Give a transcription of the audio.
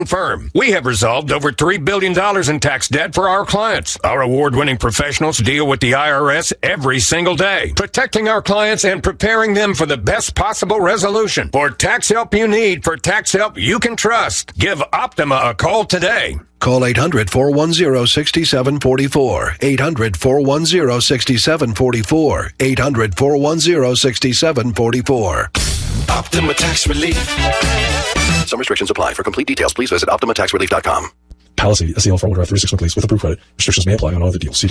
firm. We have resolved over $3 billion in tax debt for our clients. Our award-winning professionals deal with the IRS every single day, protecting our clients and preparing them for the best possible resolution. For tax help you need, for tax help you can trust, give Optima a call today. Call 800-410-6744. 800-410-6744. 800-410-6744. Optima Tax Relief. Some restrictions apply. For complete details, please visit OptimaTaxRelief.com. Palisade, SEL for Overdraft 361 please with approved credit. Restrictions may apply on all other deals. See